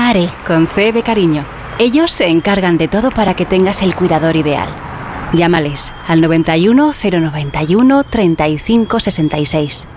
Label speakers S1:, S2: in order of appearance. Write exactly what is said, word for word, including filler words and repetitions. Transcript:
S1: Care, con C de cariño. Ellos se encargan de todo para que tengas el cuidador ideal. Llámales al noventa y uno, cero noventa y uno, treinta y cinco sesenta y seis.